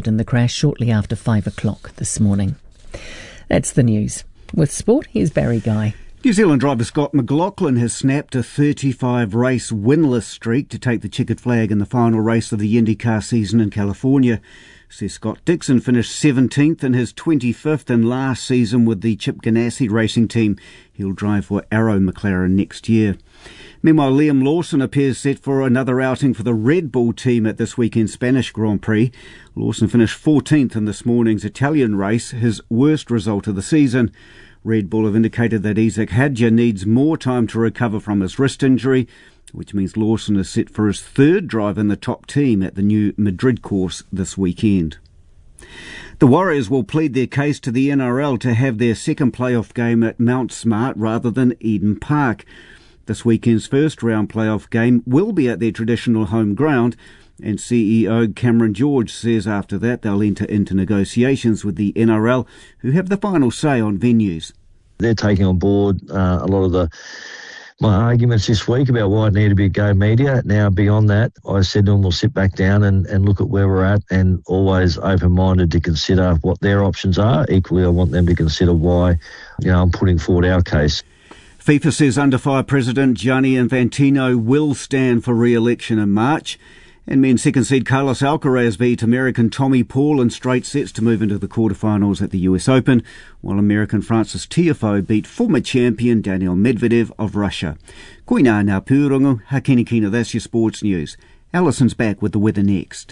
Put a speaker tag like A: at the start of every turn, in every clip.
A: injured in the crash shortly after 5 o'clock this morning. That's the news. With sport, here's Barry Guy.
B: New Zealand driver Scott McLaughlin has snapped a 35-race winless streak to take the checkered flag in the final race of the IndyCar season in California. Sir Scott Dixon finished 17th in his 25th and last season with the Chip Ganassi racing team. He'll drive for Arrow McLaren next year. Meanwhile, Liam Lawson appears set for another outing for the Red Bull team at this weekend's Spanish Grand Prix. Lawson finished 14th in this morning's Italian race, his worst result of the season. Red Bull have indicated that Isaac Hadja needs more time to recover from his wrist injury, which means Lawson is set for his third drive in the top team at the new Madrid course this weekend. The Warriors will plead their case to the NRL to have their second playoff game at Mount Smart rather than Eden Park. This weekend's first round playoff game will be at their traditional home ground, and CEO Cameron George says after that they'll enter into negotiations with the NRL, who have the final say on venues.
C: They're taking on board a lot of my arguments this week about why it needed to be a Go Media. Now, beyond that, I said to them we'll sit back down and look at where we're at, and always open-minded to consider what their options are. Equally, I want them to consider why I'm putting forward our case.
B: FIFA says under-fire President Gianni Infantino will stand for re-election in March. And men's second seed Carlos Alcaraz beat American Tommy Paul in straight sets to move into the quarterfinals at the US Open, while American Francis Tiafoe beat former champion Daniil Medvedev of Russia. Koina ngā pūrongo, hakenikina, that's your sports news. Alison's back with the weather next.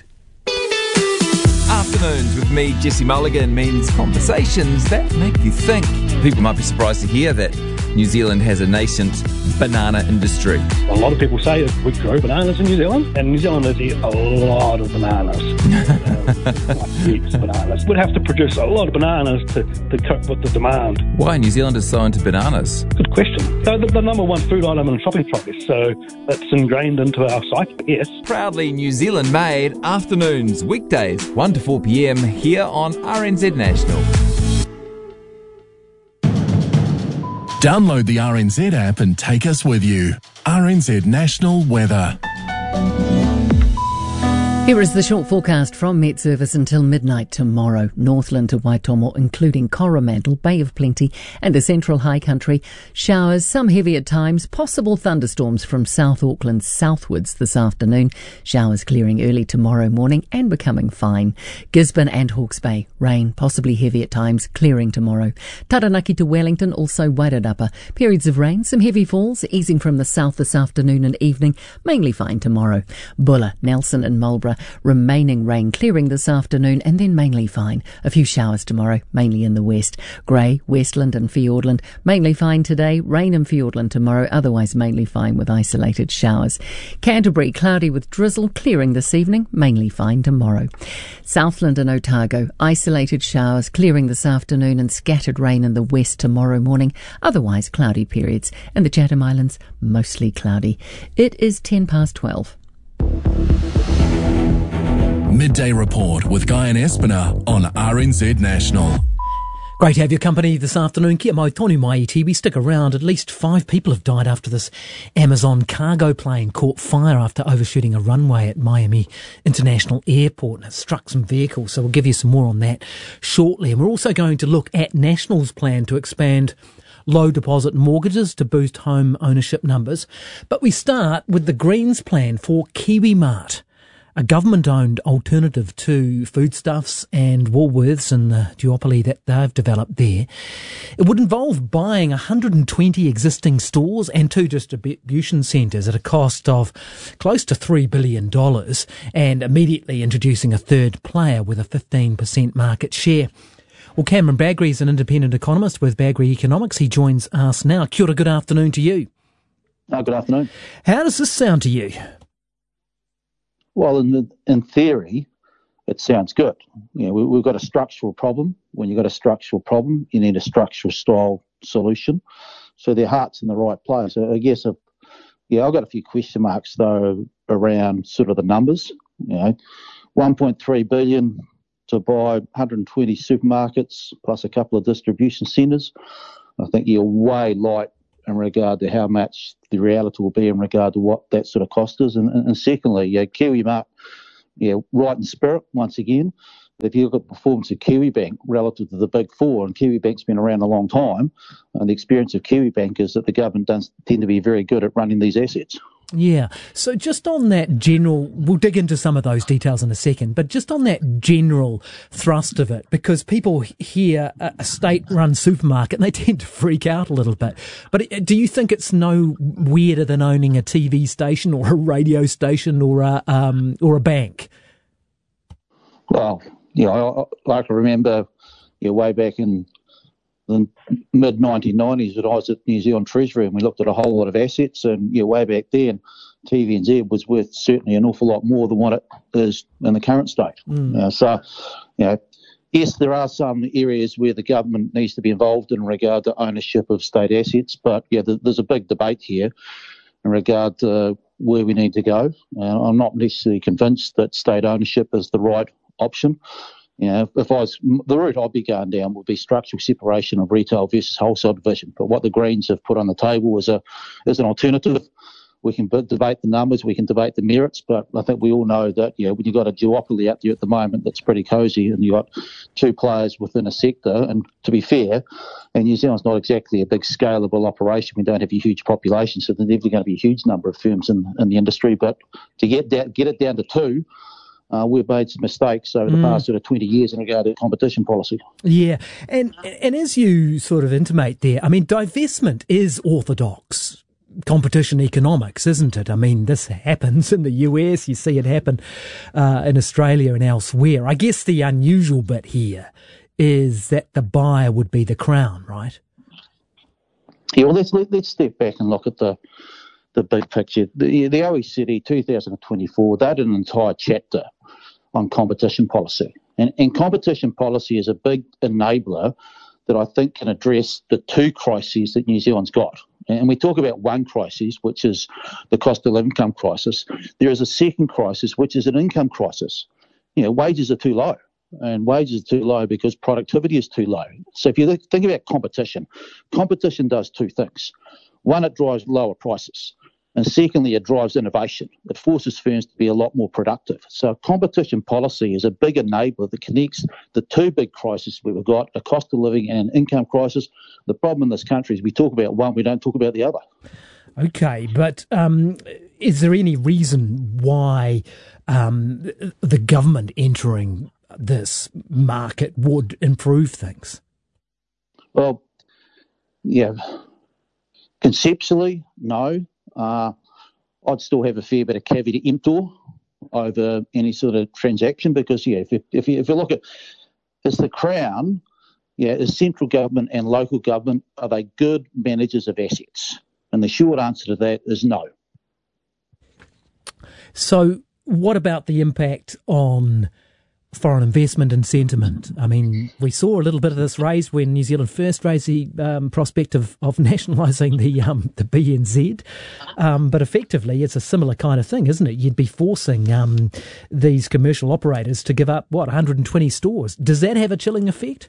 D: Afternoons with me, Jesse Mulligan, means conversations that make you think. People might be surprised to hear that New Zealand has a nascent banana industry.
E: A lot of people say that we grow bananas in New Zealand, and New Zealanders eat a lot of bananas. Heaps of bananas. We'd have to produce a lot of bananas to cope with the demand.
D: Why are New Zealanders so into bananas?
E: Good question. So the number one food item in shopping trolleys, so that's ingrained into our psyche, I guess.
D: Proudly New Zealand made, afternoons, weekdays, 1 to 4 p.m. here on RNZ National.
F: Download the RNZ app and take us with you. RNZ National Weather.
A: Here is the short forecast from Met Service until midnight tomorrow. Northland to Waitomo, including Coromandel, Bay of Plenty and the Central High Country. Showers, some heavy at times, possible thunderstorms from South Auckland southwards this afternoon. Showers clearing early tomorrow morning and becoming fine. Gisborne and Hawke's Bay, rain, possibly heavy at times, clearing tomorrow. Taranaki to Wellington, also Wairarapa. Periods of rain, some heavy falls, easing from the south this afternoon and evening, mainly fine tomorrow. Bulla, Nelson and Marlborough, remaining rain clearing this afternoon and then mainly fine. A few showers tomorrow, mainly in the west. Grey, Westland and Fiordland, mainly fine today. Rain in Fiordland tomorrow, otherwise mainly fine with isolated showers. Canterbury, cloudy with drizzle, clearing this evening, mainly fine tomorrow. Southland and Otago, isolated showers, clearing this afternoon and scattered rain in the west tomorrow morning, otherwise cloudy periods. And the Chatham Islands, mostly cloudy. It is 12:10.
F: Midday Report with Guy and Espiner on RNZ National.
G: Great to have your company this afternoon. Kia mau tonu mai I tiwi. Stick around. At least 5 people have died after this Amazon cargo plane caught fire after overshooting a runway at Miami International Airport, and it struck some vehicles. So we'll give you some more on that shortly. And we're also going to look at National's plan to expand low deposit mortgages to boost home ownership numbers. But we start with the Greens plan for KiwiMart, a government-owned alternative to Foodstuffs and Woolworths and the duopoly that they've developed there. It would involve buying 120 existing stores and 2 distribution centres at a cost of close to $3 billion and immediately introducing a third player with a 15% market share. Well, Cameron Bagrie is an independent economist with Bagrie Economics. He joins us now. Kia ora, good afternoon to you.
H: Good afternoon.
G: How does this sound to you?
H: Well, in theory, it sounds good. We've got a structural problem. When you've got a structural problem, you need a structural style solution. So their heart's in the right place. I guess, I've got a few question marks, though, around sort of the numbers. 1.3 billion to buy 120 supermarkets plus a couple of distribution centres. I think you're way light in regard to how much the reality will be in regard to what that sort of cost is. And secondly, KiwiMart, right in spirit, once again, If you look at the performance of Kiwibank relative to the Big Four, and Kiwibank's been around a long time, the experience of Kiwibank is that the government does tend to be very good at running these assets.
G: Yeah. So just on that general, we'll dig into some of those details in a second, but just on that general thrust of it, because people hear a state-run supermarket and they tend to freak out a little bit. But do you think it's no weirder than owning a TV station or a radio station or a bank?
H: Well, I can remember way back in the mid-1990s that I was at New Zealand Treasury and we looked at a whole lot of assets, and way back then TVNZ was worth certainly an awful lot more than what it is in the current state. Yes, there are some areas where the government needs to be involved in regard to ownership of state assets, but there's a big debate here in regard to where we need to go. I'm not necessarily convinced that state ownership is the right option. If I was, the route I'd be going down would be structural separation of retail versus wholesale division. But what the Greens have put on the table is an alternative. We can debate the numbers, we can debate the merits, but I think we all know that when you've got a duopoly out there at the moment that's pretty cosy, and you've got two players within a sector, and to be fair, and New Zealand's not exactly a big scalable operation. We don't have a huge population, so there's never going to be a huge number of firms in the industry. But to get it down to two, we've made some mistakes over the past 20 years in regard to competition policy.
G: Yeah, and as you sort of intimate there, I mean, divestment is orthodox competition economics, isn't it? I mean, this happens in the US, you see it happen in Australia and elsewhere. I guess the unusual bit here is that the buyer would be the Crown, right?
H: Yeah, well, let's step back and look at the big picture. The OECD 2024, they did an entire chapter on competition policy. And competition policy is a big enabler that I think can address the two crises that New Zealand's got. And we talk about one crisis, which is the cost of income crisis. There is a second crisis, which is an income crisis. Wages are too low. And wages are too low because productivity is too low. So if you think about competition does two things. One, it drives lower prices. And secondly, it drives innovation. It forces firms to be a lot more productive. So competition policy is a big enabler that connects the two big crises we've got, a cost of living and an income crisis. The problem in this country is we talk about one, we don't talk about the other.
G: Okay, but is there any reason why the government entering this market would improve things?
H: Well, conceptually, no. I'd still have a fair bit of caveat emptor over any sort of transaction because, if you look at, is the Crown, is central government and local government, are they good managers of assets? And the short answer to that is no.
G: So what about the impact on foreign investment and sentiment? I mean, we saw a little bit of this raised when New Zealand first raised the prospect of nationalising the BNZ, but effectively it's a similar kind of thing, isn't it? You'd be forcing these commercial operators to give up, 120 stores. Does that have a chilling effect?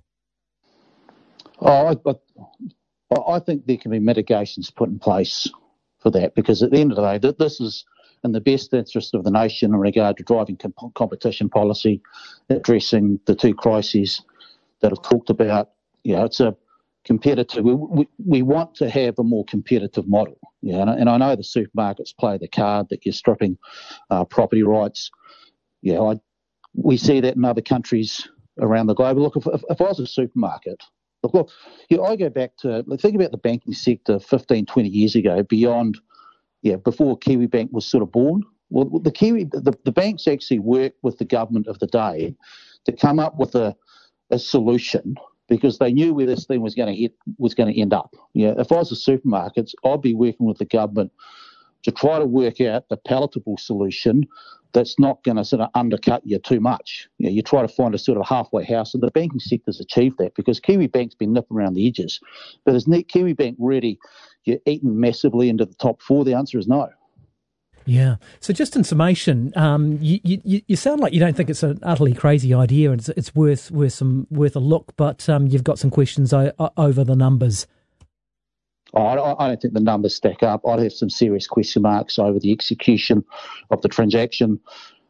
H: I think there can be mitigations put in place for that, because at the end of the day, this is in the best interest of the nation in regard to driving competition policy, addressing the two crises that I've talked about. It's a competitive. We want to have a more competitive model. And I know the supermarkets play the card that you're stripping property rights. We see that in other countries around the globe. Look, if I was a supermarket, I go back to think about the banking sector 15, 20 years ago, before Kiwibank was sort of born. Well, the banks actually worked with the government of the day to come up with a solution, because they knew where this thing was going to end up. If I was a supermarket, I'd be working with the government to try to work out the palatable solution that's not going to sort of undercut you too much. You try to find a sort of halfway house, and the banking sector's achieved that because Kiwibank's been nipping around the edges. But is Kiwibank really eaten massively into the top four? The answer is no.
G: Yeah. So just in summation, you sound like you don't think it's an utterly crazy idea, and it's worth a look. But you've got some questions over the numbers.
H: I don't think the numbers stack up. I'd have some serious question marks over the execution of the transaction.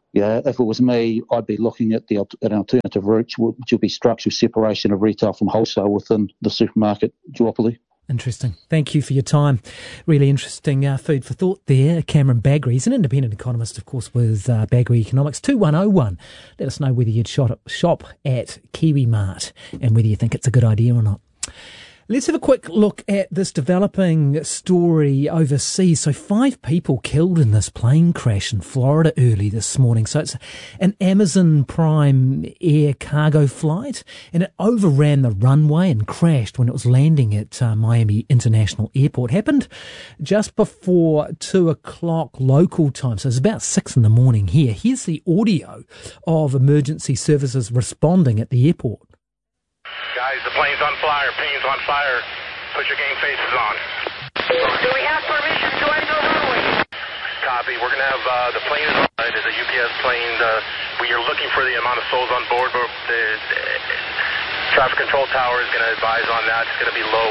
H: Yeah, if it was me, I'd be looking at an alternative route, which would be structural separation of retail from wholesale within the supermarket duopoly.
G: Interesting. Thank you for your time. Really interesting food for thought there. Cameron Bagrie, he's an independent economist, of course, with Bagrie Economics. 2101. Let us know whether you'd shop at Kiwi Mart and whether you think it's a good idea or not. Let's have a quick look at this developing story overseas. So 5 people killed in this plane crash in Florida early this morning. So it's an Amazon Prime Air cargo flight, and it overran the runway and crashed when it was landing at Miami International Airport. Happened just before 2 o'clock local time. So it's about 6 in the morning here. Here's the audio of emergency services responding at the airport.
I: Guys, the plane's on fire, plane's on fire. Put your game faces on.
J: Do we have permission to enter runway?
I: Copy. We're going to have the plane is on. It is a UPS plane. We are looking for the amount of souls on board, but the traffic control tower is going to advise on that. It's going to be low.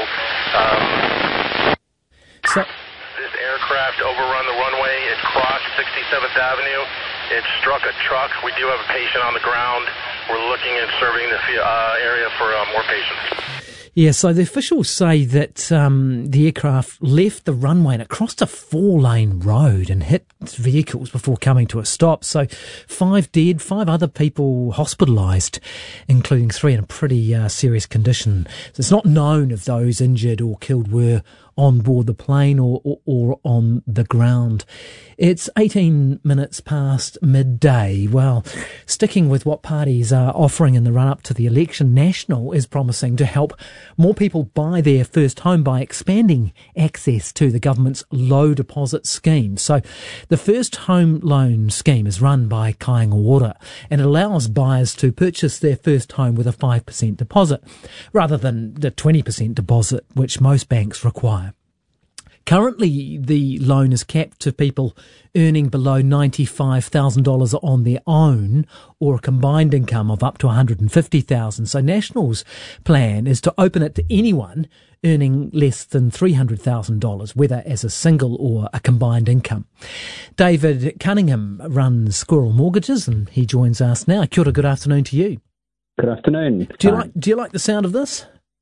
I: This aircraft overrun the runway. It crossed 67th Avenue. It struck a truck. We do have a patient on the ground. We're looking and serving the area for more patients.
G: Yeah, so the officials say that the aircraft left the runway and it crossed a 4-lane road and hit vehicles before coming to a stop. So 5 dead, 5 other people hospitalised, including 3 in a pretty serious condition. So it's not known if those injured or killed were on board the plane or on the ground. It's 18 minutes past midday. Well, sticking with what parties are offering in the run-up to the election, National is promising to help more people buy their first home by expanding access to the government's low deposit scheme. So the first home loan scheme is run by Kāinga Ora, and it allows buyers to purchase their first home with a 5% deposit rather than the 20% deposit which most banks require. Currently, the loan is capped to people earning below $95,000 on their own or a combined income of up to $150,000. So National's plan is to open it to anyone earning less than $300,000, whether as a single or a combined income. David Cunningham runs Squirrel Mortgages, and he joins us now. Kia ora, good afternoon to you.
K: Good afternoon.
G: Do you like the sound of this?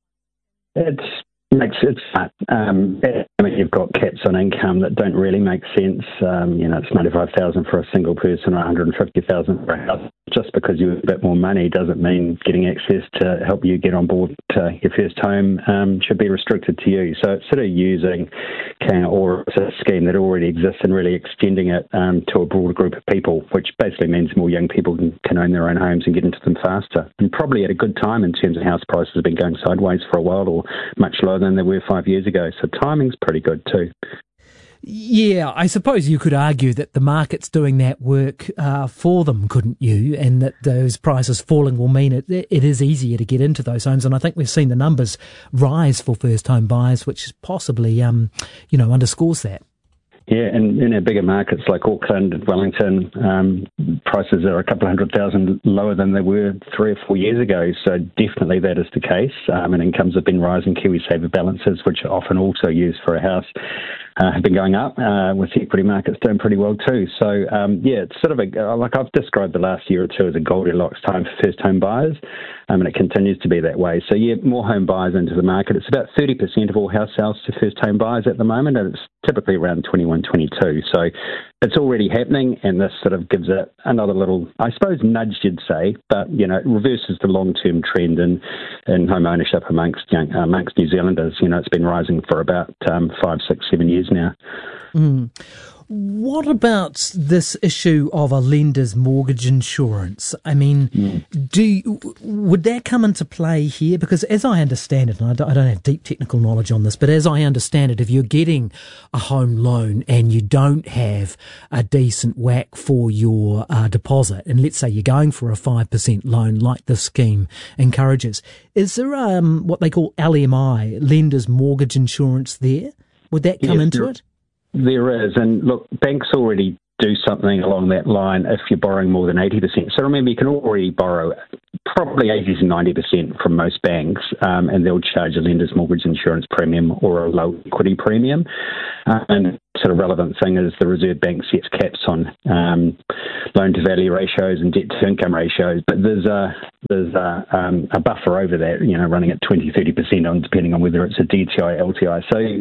K: I mean, you've got caps on income that don't really make sense. It's $95,000 for a single person or $150,000 for a house. Just because you have a bit more money doesn't mean getting access to help you get on board to your first home should be restricted to you. So it's sort of using Kāinga Ora as a scheme that already exists and really extending it to a broader group of people, which basically means more young people can own their own homes and get into them faster. And probably at a good time in terms of house prices have been going sideways for a while or much lower than they were 5 years ago. So timing's pretty good too.
G: Yeah, I suppose you could argue that the market's doing that work for them, couldn't you? And that those prices falling will mean it is easier to get into those homes. And I think we've seen the numbers rise for first home buyers, which possibly, underscores that.
K: Yeah, and in our bigger markets like Auckland and Wellington, prices are a couple of $100,000 lower than they were 3 or 4 years ago. So definitely that is the case. And incomes have been rising. KiwiSaver balances, which are often also used for a house, have been going up, with the equity markets doing pretty well too. So, it's sort of like I've described the last year or two as a Goldilocks time for first home buyers, and it continues to be that way. So, more home buyers into the market. It's about 30% of all house sales to first home buyers at the moment, and it's typically around 21, 22. So it's already happening, and this sort of gives it another little, I suppose, nudge, you'd say, but, it reverses the long-term trend in home ownership amongst New Zealanders. It's been rising for about 5, 6, 7 years now.
G: Mm. What about this issue of a lender's mortgage insurance? I mean, would that come into play here? Because as I understand it, and I don't have deep technical knowledge on this, but as I understand it, if you're getting a home loan and you don't have a decent whack for your deposit, and let's say you're going for a 5% loan like this scheme encourages, is there what they call LMI, lender's mortgage insurance there? Would that come into it?
K: There is, and look, banks already do something along that line if you're borrowing more than 80%. So remember, you can already borrow probably 80 to 90% from most banks, and they'll charge a lender's mortgage insurance premium or a low equity premium. And sort of relevant thing is the Reserve Bank sets caps on loan-to-value ratios and debt-to-income ratios, but there's a buffer over that, running at 20-30% on depending on whether it's a DTI, LTI.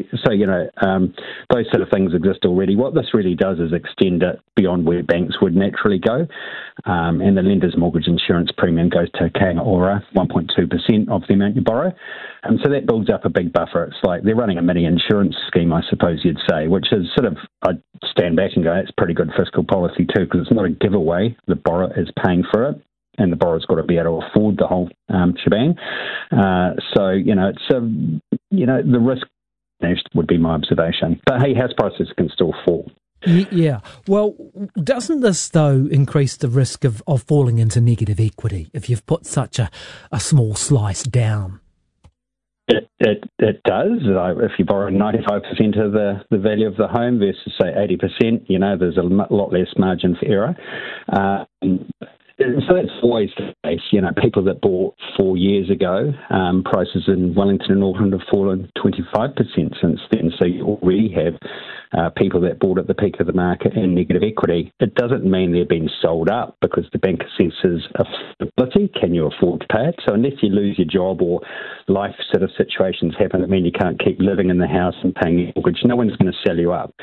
K: So those sort of things exist already. What this really does is extend it beyond where banks would naturally go, and the lender's mortgage insurance premium goes to Kāinga Ora, 1.2% of the amount you borrow. So that builds up a big buffer. It's like they're running a mini insurance scheme, I suppose you'd say, which is sort of, I'd stand back and go, that's pretty good fiscal policy too, because it's not a giveaway. The borrower is paying for it, and the borrower's got to be able to afford the whole shebang. It's the risk would be my observation. But hey, house prices can still fall.
G: Yeah. Well, doesn't this, though, increase the risk of falling into negative equity if you've put such a small slice down?
K: It does. If you borrow 95% of the value of the home versus, say, 80%, there's a lot less margin for error. So that's always the case. People that bought 4 years ago, prices in Wellington and Auckland have fallen 25% since then. So you already have people that bought at the peak of the market in negative equity. It doesn't mean they're being sold up because the bank assesses affordability. Can you afford to pay it? So unless you lose your job or life sort of situations happen that mean you can't keep living in the house and paying your mortgage, no one's going to sell you up.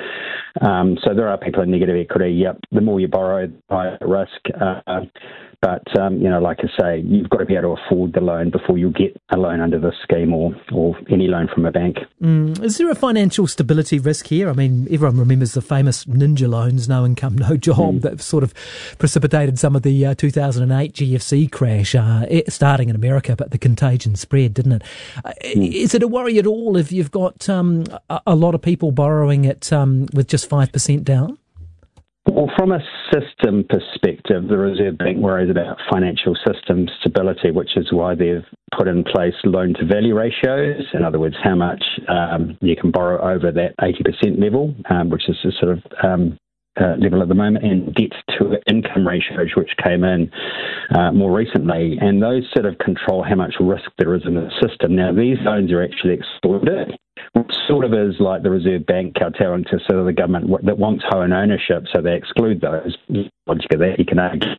K: So there are people in negative equity. Yep, the more you borrow, the higher risk. But, like I say, you've got to be able to afford the loan before you get a loan under this scheme or any loan from a bank.
G: Is there a financial stability risk here? I mean, everyone remembers the famous ninja loans, no income, no job, that sort of precipitated some of the 2008 GFC crash, starting in America, but the contagion spread, didn't it? Is it a worry at all if you've got a lot of people borrowing it with just 5% down?
K: Well, from a system perspective, the Reserve Bank worries about financial system stability, which is why they've put in place loan-to-value ratios. In other words, how much you can borrow over that 80% level, which is the sort of level at the moment, and debt-to-income ratios, which came in more recently. And those sort of control how much risk there is in the system. Now, these loans are actually excluded, which sort of is like the Reserve Bank kowtowing to sort of the government that wants home ownership, so they exclude those. Logic of that, you can argue.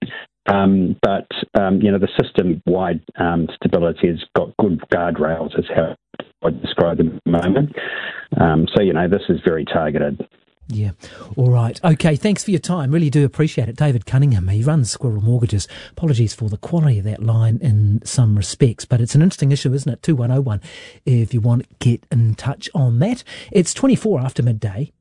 K: But the system-wide stability has got good guardrails, is how I describe them at the moment. This is very targeted.
G: Yeah. All right. Okay, thanks for your time. Really do appreciate it. David Cunningham, he runs Squirrel Mortgages. Apologies for the quality of that line in some respects, but it's an interesting issue, isn't it? 2101 if you want to get in touch on that. It's 24 after midday.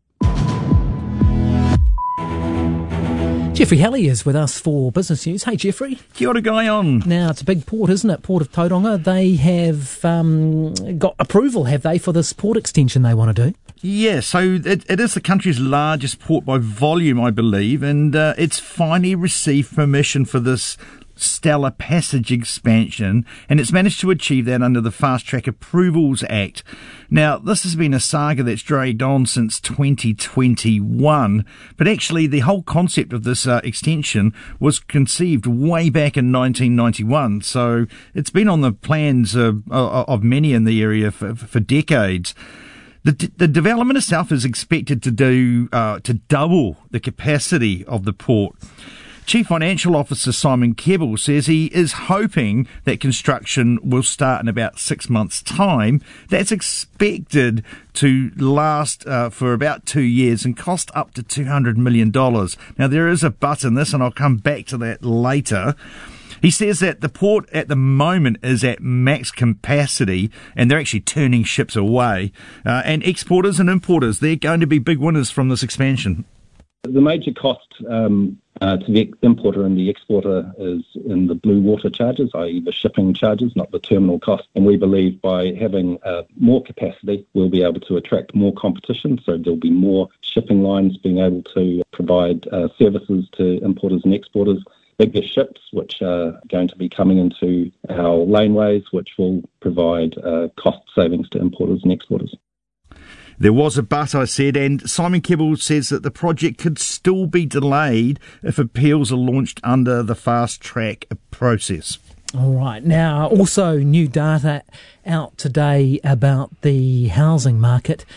G: Jeffrey Halley is with us for Business News. Hey, Jeffrey.
L: Kia ora, Guy on.
G: Now, it's a big port, isn't it? Port of Tauranga. They have got approval, have they, for this port extension they want to do?
L: Yeah, so it is the country's largest port by volume, I believe, and it's finally received permission for this Stellar Passage expansion, and it's managed to achieve that under the Fast Track Approvals Act. Now, this has been a saga that's dragged on since 2021, but actually the whole concept of this extension was conceived way back in 1991, so it's been on the plans of many in the area for decades. The development itself is expected to double the capacity of the port. Chief Financial Officer Simon Kebbell says he is hoping that construction will start in about 6 months' time. That's expected to last for about 2 years and cost up to $200 million. Now, there is a but in this, and I'll come back to that later. He says that the port at the moment is at max capacity and they're actually turning ships away. And exporters and importers, they're going to be big winners from this expansion.
M: The major cost to the importer and the exporter is in the blue water charges, i.e. the shipping charges, not the terminal cost. And we believe by having more capacity, we'll be able to attract more competition. So there'll be more shipping lines being able to provide services to importers and exporters. Bigger ships, which are going to be coming into our laneways, which will provide cost savings to importers and exporters.
L: There was a but, I said, and Simon Kebbell says that the project could still be delayed if appeals are launched under the fast track process.
G: All right. Now, also new data out today about the housing market.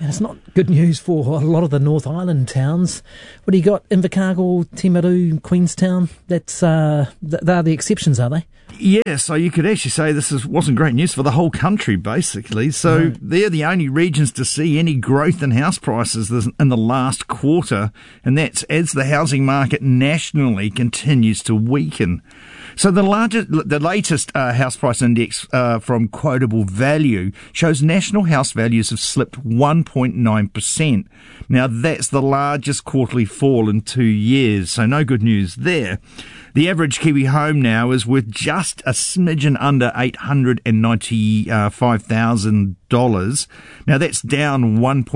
G: And it's not good news for a lot of the North Island towns. What do you got? Invercargill, Timaru, Queenstown? They're the exceptions, are they?
L: Yeah, so you could actually say this wasn't great news for the whole country, basically. So they're the only regions to see any growth in house prices in the last quarter, and that's as the housing market nationally continues to weaken. So the latest house price index from Quotable Value shows national house values have slipped 1.9%. Now, that's the largest quarterly fall in 2 years, so no good news there. The average Kiwi home now is worth just a smidgen under $895,000. Now, that's down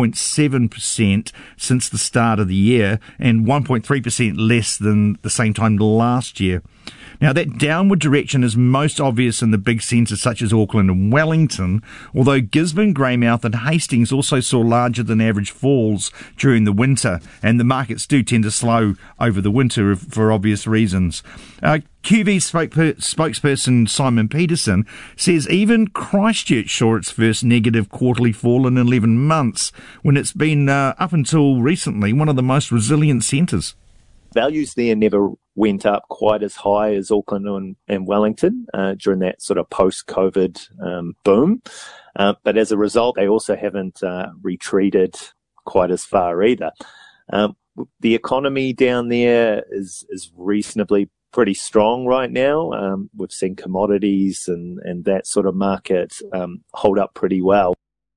L: 1.7% since the start of the year and 1.3% less than the same time last year. Now, that downward direction is most obvious in the big centres such as Auckland and Wellington, although Gisborne, Greymouth and Hastings also saw larger than average falls during the winter, and the markets do tend to slow over the winter for obvious reasons. QV spokesperson Simon Peterson says even Christchurch saw its first negative quarterly fall in 11 months, when it's been, up until recently, one of the most resilient centres.
N: Values there never went up quite as high as Auckland and Wellington during that sort of post-COVID boom. But as a result, they also haven't retreated quite as far either. The economy down there is reasonably pretty strong right now. We've seen commodities and that sort of market hold up pretty well.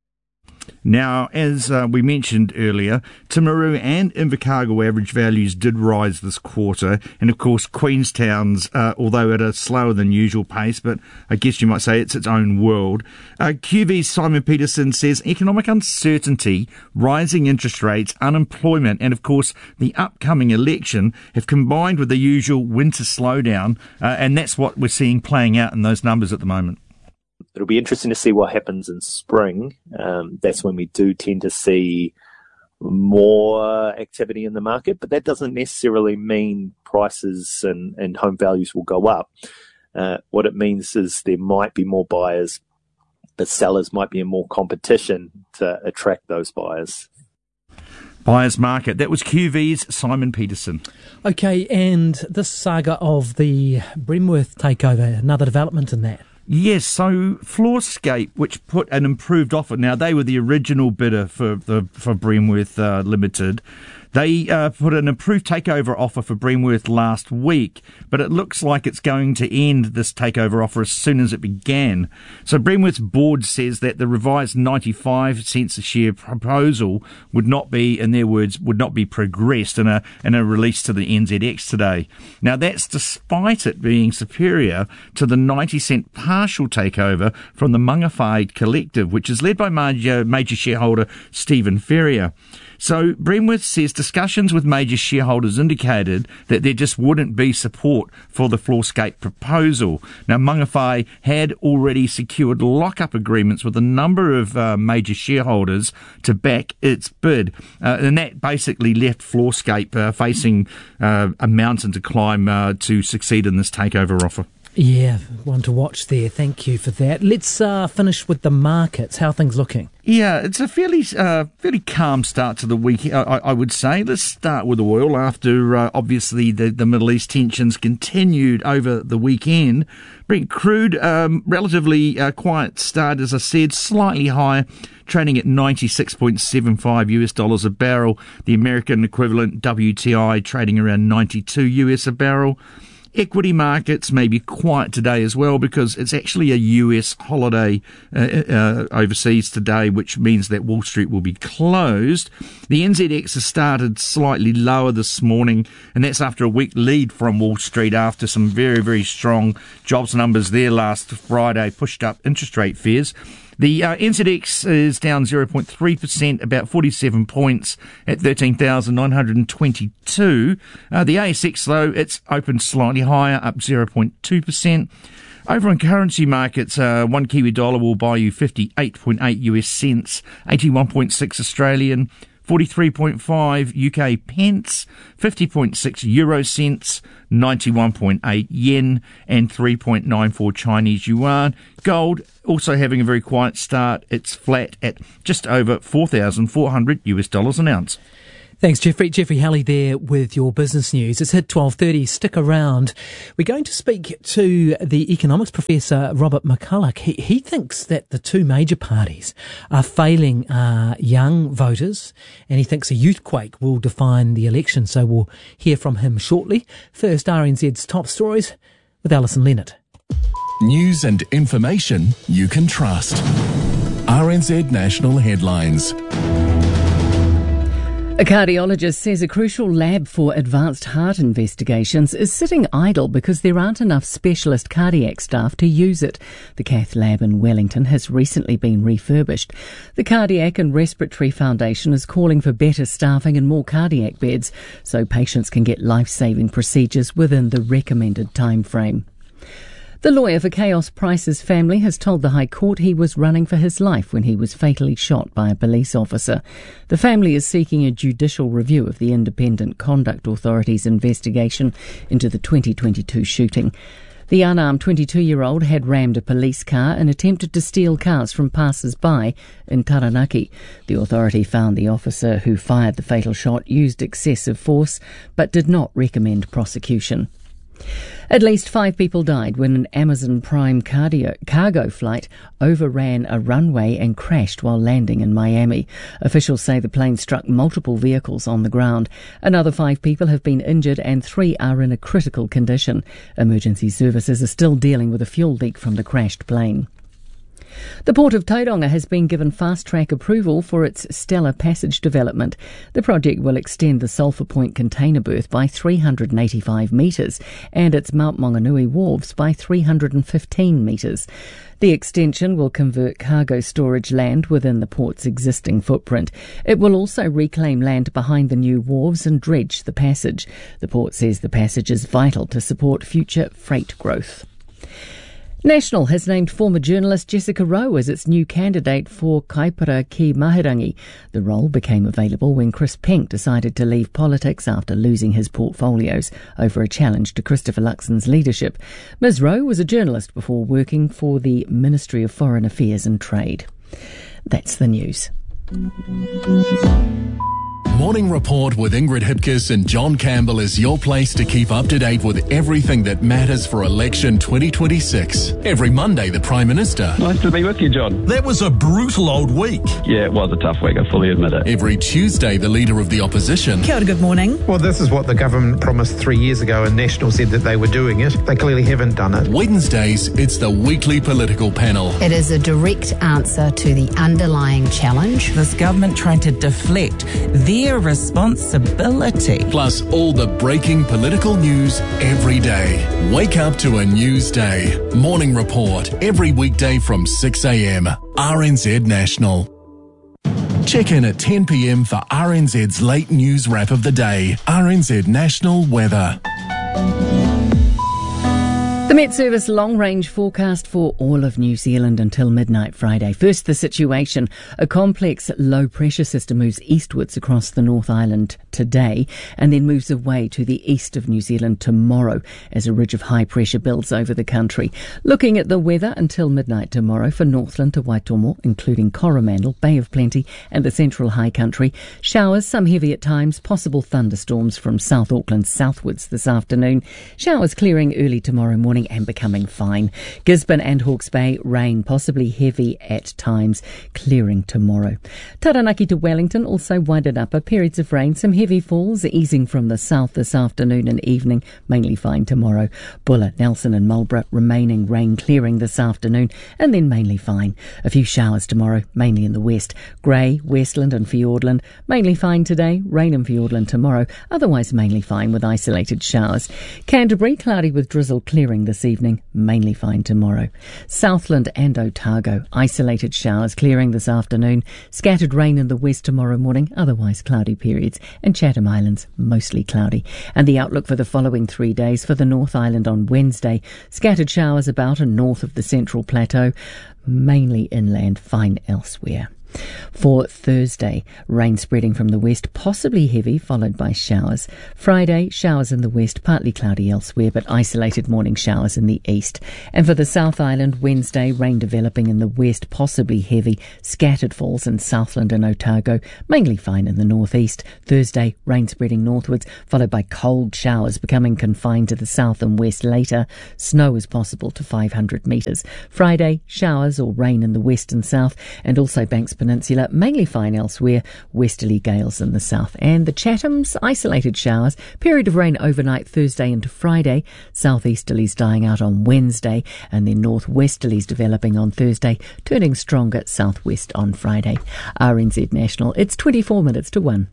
L: Now, as we mentioned earlier, Timaru and Invercargill average values did rise this quarter, and of course Queenstown's, although at a slower than usual pace, but I guess you might say it's its own world. QV's Simon Peterson says economic uncertainty, rising interest rates, unemployment, and of course the upcoming election have combined with the usual winter slowdown, and that's what we're seeing playing out in those numbers at the moment.
N: It'll be interesting to see what happens in spring. That's when we do tend to see more activity in the market, but that doesn't necessarily mean prices and home values will go up. What it means is there might be more buyers, but sellers might be in more competition to attract those buyers.
L: Buyers market. That was QV's Simon Peterson.
G: Okay, and this saga of the Bremworth takeover, another development in that.
L: Yes, so Floorscape, which put an improved offer. Now, they were the original bidder for Bremworth Limited. They put an improved takeover offer for Bremworth last week, but it looks like it's going to end this takeover offer as soon as it began. So Bremworth's board says that the revised 95 cents a share proposal would not be, in their words, would not be progressed in a release to the NZX today. Now, that's despite it being superior to the 90 cent partial takeover from the Mangawhai Collective, which is led by major shareholder Stephen Ferrier. So Bremworth says discussions with major shareholders indicated that there just wouldn't be support for the Floorscape proposal. Now, Mangawhai had already secured lock-up agreements with a number of major shareholders to back its bid, and that basically left Floorscape facing a mountain to climb to succeed in this takeover offer.
G: Yeah, one to watch there. Thank you for that. Let's finish with the markets. How are things looking?
L: Yeah, it's a fairly calm start to the week, I would say. Let's start with oil after, obviously, the Middle East tensions continued over the weekend. Brent crude, relatively quiet start, as I said, slightly higher, trading at $96.75 US a barrel. The American equivalent WTI trading around $92 US a barrel. Equity markets may be quiet today as well because it's actually a US holiday overseas today, which means that Wall Street will be closed. The NZX has started slightly lower this morning, and that's after a weak lead from Wall Street after some very, very strong jobs numbers there last Friday pushed up interest rate fears. The NZX is down 0.3%, about 47 points at 13,922. The ASX, though, it's opened slightly higher, up 0.2%. Over on currency markets, one Kiwi dollar will buy you 58.8 US cents, 81.6 Australian, 43.5 UK pence, 50.6 euro cents, 91.8 yen, and 3.94 Chinese yuan. Gold also having a very quiet start. It's flat at just over $4,400 an ounce.
G: Thanks, Jeffrey. Jeffrey Halley there with your business news. It's hit 12:30. Stick around. We're going to speak to the economics professor, Robert McCulloch. He thinks that the two major parties are failing young voters, and he thinks a youthquake will define the election. So we'll hear from him shortly. First, RNZ's top stories with Alison Leonard.
F: News and information you can trust. RNZ National Headlines.
A: A cardiologist says a crucial lab for advanced heart investigations is sitting idle because there aren't enough specialist cardiac staff to use it. The Cath Lab in Wellington has recently been refurbished. The Cardiac and Respiratory Foundation is calling for better staffing and more cardiac beds so patients can get life-saving procedures within the recommended time frame. The lawyer for Chaos Price's family has told the High Court he was running for his life when he was fatally shot by a police officer. The family is seeking a judicial review of the Independent Conduct Authority's investigation into the 2022 shooting. The unarmed 22-year-old had rammed a police car and attempted to steal cars from passers-by in Taranaki. The authority found the officer who fired the fatal shot used excessive force but did not recommend prosecution. At least 5 people died when an Amazon Prime cargo flight overran a runway and crashed while landing in Miami. Officials say the plane struck multiple vehicles on the ground. Another 5 people have been injured and 3 are in a critical condition. Emergency services are still dealing with a fuel leak from the crashed plane. The Port of Tauranga has been given fast-track approval for its Stella Passage development. The project will extend the Sulphur Point container berth by 385 metres and its Mount Maunganui wharves by 315 metres. The extension will convert cargo storage land within the port's existing footprint. It will also reclaim land behind the new wharves and dredge the passage. The port says the passage is vital to support future freight growth. National has named former journalist Jessica Rowe as its new candidate for Kaipara ki Mahirangi. The role became available when Chris Penk decided to leave politics after losing his portfolios over a challenge to Christopher Luxon's leadership. Ms Rowe was a journalist before working for the Ministry of Foreign Affairs and Trade. That's the news.
F: Morning Report with Ingrid Hipkiss and John Campbell is your place to keep up to date with everything that matters for election 2026. Every Monday, the Prime Minister.
O: Nice to be with you, John.
F: That was a brutal old week.
O: Yeah, it was a tough week, I fully admit it.
F: Every Tuesday, the Leader of the Opposition.
P: Kia ora, good morning.
Q: Well, this is what the government promised 3 years ago, and National said that they were doing it. They clearly haven't done it.
F: Wednesdays, it's the weekly political panel.
R: It is a direct answer to the underlying challenge.
S: This government trying to deflect their responsibility.
F: Plus all the breaking political news every day. Wake up to a news day. Morning Report every weekday from 6 a.m. RNZ National. Check in at 10 p.m. for RNZ's late news wrap of the day. RNZ National Weather.
A: The Met Service long-range forecast for all of New Zealand until midnight Friday. First, the situation. A complex low-pressure system moves eastwards across the North Island today and then moves away to the east of New Zealand tomorrow as a ridge of high pressure builds over the country. Looking at the weather until midnight tomorrow for Northland to Waitomo, including Coromandel, Bay of Plenty and the Central High Country. Showers, some heavy at times, possible thunderstorms from South Auckland southwards this afternoon. Showers clearing early tomorrow morning and becoming fine. Gisborne and Hawke's Bay, rain, possibly heavy at times, clearing tomorrow. Taranaki to Wellington, also Wairarapa, periods of rain, some heavy falls, easing from the south this afternoon and evening, mainly fine tomorrow. Buller, Nelson and Marlborough, remaining rain clearing this afternoon and then mainly fine. A few showers tomorrow, mainly in the west. Grey, Westland and Fiordland, mainly fine today, rain in Fiordland tomorrow, otherwise mainly fine with isolated showers. Canterbury, cloudy with drizzle clearing this evening, mainly fine tomorrow. Southland and Otago, isolated showers clearing this afternoon, scattered rain in the west tomorrow morning, otherwise cloudy periods, and Chatham Islands, mostly cloudy. And the outlook for the following 3 days for the North Island on Wednesday, scattered showers about and north of the Central Plateau, mainly inland, fine elsewhere. For Thursday, rain spreading from the west, possibly heavy, followed by showers. Friday, showers in the west, partly cloudy elsewhere, but isolated morning showers in the east. And for the South Island, Wednesday, rain developing in the west, possibly heavy, scattered falls in Southland and Otago, mainly fine in the northeast. Thursday, rain spreading northwards, followed by cold showers becoming confined to the south and west later. Snow is possible to 500 metres. Friday, showers or rain in the west and south, and also Banks Peninsula, mainly fine elsewhere, westerly gales in the south. And the Chathams, isolated showers, period of rain overnight Thursday into Friday, southeasterlies dying out on Wednesday, and then northwesterlies developing on Thursday, turning stronger southwest on Friday. RNZ National, it's 24 minutes to 1.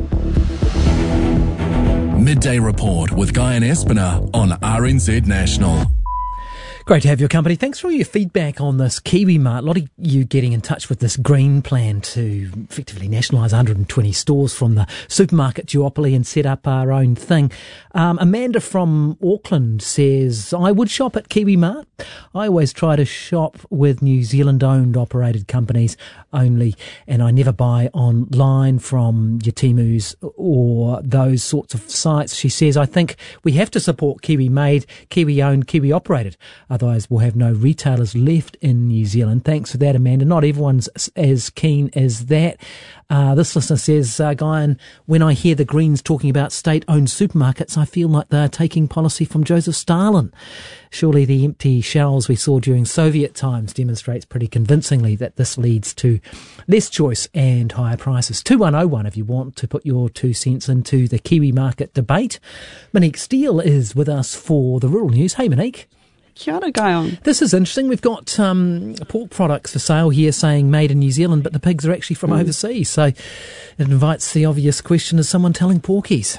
F: Midday Report with Guy and Espiner on RNZ National.
G: Great to have your company. Thanks for all your feedback on this Kiwi Mart. A lot of you getting in touch with this green plan to effectively nationalise 120 stores from the supermarket duopoly and set up our own thing. Amanda from Auckland says, I would shop at Kiwi Mart. I always try to shop with New Zealand-owned operated companies only, and I never buy online from your Temus or those sorts of sites. She says, I think we have to support Kiwi-made, Kiwi-owned, Kiwi-operated. Otherwise, we'll have no retailers left in New Zealand. Thanks for that, Amanda. Not everyone's as keen as that. This listener says, Guy, when I hear the Greens talking about state-owned supermarkets, I feel like they're taking policy from Joseph Stalin. Surely the empty shelves we saw during Soviet times demonstrates pretty convincingly that this leads to less choice and higher prices. 2101 if you want to put your 2 cents into the Kiwi market debate. Monique Steele is with us for the Rural News. Hey, Monique.
P: Kia ora, Guyon.
G: This is interesting. We've got pork products for sale here saying made in New Zealand, but the pigs are actually from overseas. So it invites the obvious question, is someone telling porkies?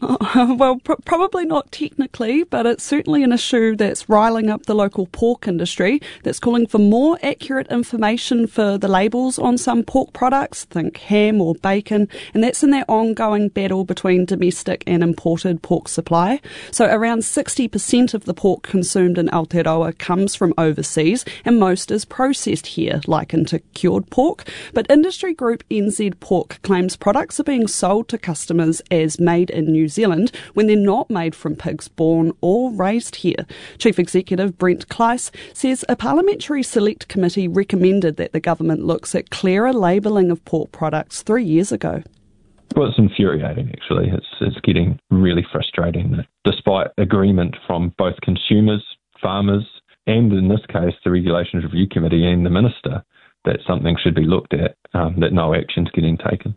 P: Well, probably not technically, but it's certainly an issue that's riling up the local pork industry, that's calling for more accurate information for the labels on some pork products, think ham or bacon, and that's in that ongoing battle between domestic and imported pork supply. So around 60% of the pork consumed in Aotearoa comes from overseas, and most is processed here, like into cured pork. But industry group NZ Pork claims products are being sold to customers as made in New Zealand when they're not made from pigs born or raised here. Chief Executive Brent Kleiss says a parliamentary select committee recommended that the government looks at clearer labelling of pork products 3 years ago.
O: Well, it's infuriating, actually. It's getting really frustrating that despite agreement from both consumers, farmers, and in this case, the Regulations Review Committee and the Minister, that something should be looked at, that no action's getting taken.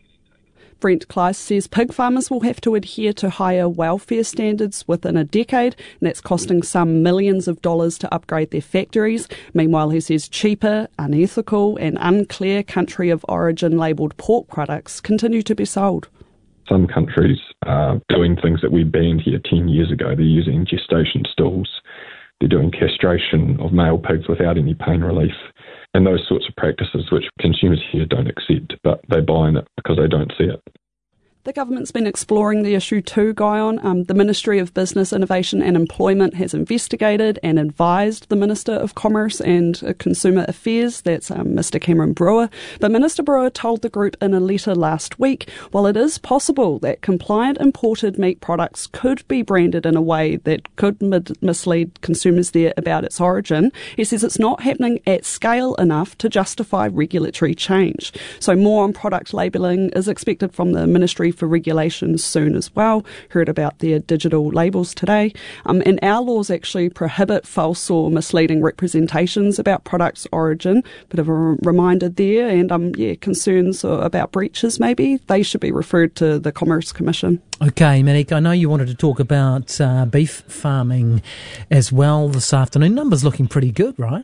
P: Brent Kleiss says pig farmers will have to adhere to higher welfare standards within a decade, and that's costing some millions of dollars to upgrade their factories. Meanwhile, he says cheaper, unethical and unclear country of origin labelled pork products continue to be sold.
O: Some countries are doing things that we banned here 10 years ago. They're using gestation stools. They're doing castration of male pigs without any pain relief. And those sorts of practices which consumers here don't accept, but they buy in it because they don't see it.
P: The government's been exploring the issue too, Guyon. The Ministry of Business, Innovation and Employment has investigated and advised the Minister of Commerce and Consumer Affairs, that's Mr Cameron Brewer. But Minister Brewer told the group in a letter last week, while it is possible that compliant imported meat products could be branded in a way that could mislead consumers there about its origin, he says it's not happening at scale enough to justify regulatory change. So more on product labelling is expected from the Ministry for regulations soon as well. Heard about their digital labels today. And our laws actually prohibit false or misleading representations about products' origin. Bit of a reminder there. And concerns about breaches maybe, they should be referred to the Commerce Commission.
G: Okay, Monique, I know you wanted to talk about beef farming as well this afternoon. Numbers looking pretty good, right?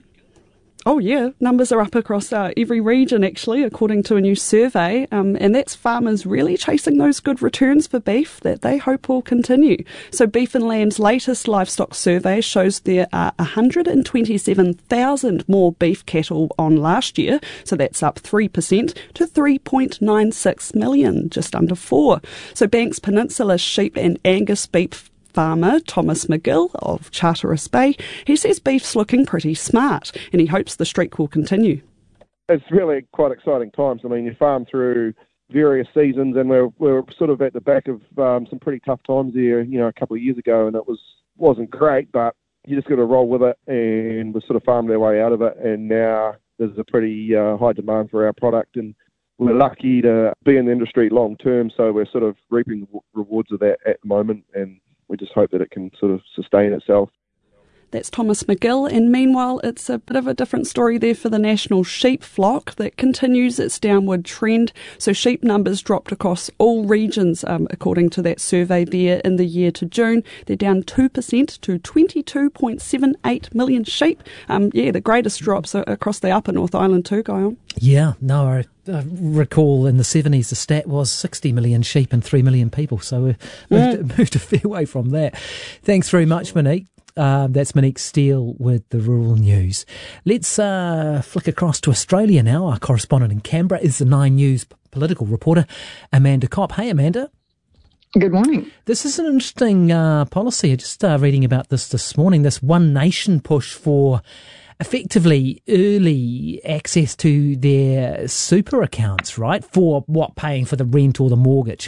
P: Oh yeah, numbers are up across every region actually, according to a new survey, and that's farmers really chasing those good returns for beef that they hope will continue. So Beef and Lamb's latest livestock survey shows there are 127,000 more beef cattle on last year, so that's up 3% to 3.96 million, just under 4. So Banks Peninsula sheep and Angus beef farmer Thomas McGill of Charteris Bay, he says beef's looking pretty smart and he hopes the streak will continue.
T: It's really quite exciting times. I mean, you farm through various seasons, and we're sort of at the back of some pretty tough times there, a couple of years ago, and it wasn't great, but you just got to roll with it, and we've sort of farmed our way out of it, and now there's a pretty high demand for our product, and we're lucky to be in the industry long term, so we're sort of reaping the rewards of that at the moment, and we just hope that it can sort of sustain itself.
P: That's Thomas McGill, and meanwhile it's a bit of a different story there for the national sheep flock that continues its downward trend. So sheep numbers dropped across all regions according to that survey there in the year to June. They're down 2% to 22.78 million sheep. The greatest drops across the upper North Island too, Guyon.
G: Yeah, no, I recall in the 70s the stat was 60 million sheep and 3 million people, so we've moved a fair way from that. Thanks very much, Monique. That's Monique Steele with the Rural News. Let's flick across to Australia now. Our correspondent in Canberra is the Nine News political reporter, Amanda Kopp. Hey, Amanda.
U: Good morning.
G: This is an interesting policy. I just reading about this morning, this One Nation push for effectively early access to their super accounts, right? For what, paying for the rent or the mortgage?